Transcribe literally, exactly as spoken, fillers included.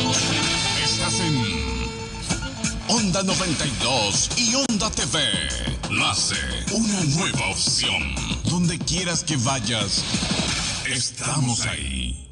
Estás en Onda noventa y dos y Onda T V. Nace una nueva opción. Donde quieras que vayas, estamos ahí.